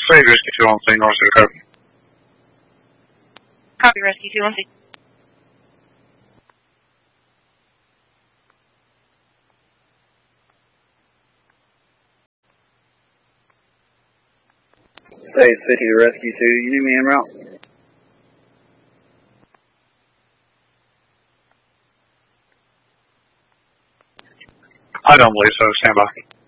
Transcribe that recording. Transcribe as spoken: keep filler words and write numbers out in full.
Save Rescue two on scene, North Dakota. Copy, Rescue two on scene. Save City to Rescue two, you need me en route? I don't believe so, stand by.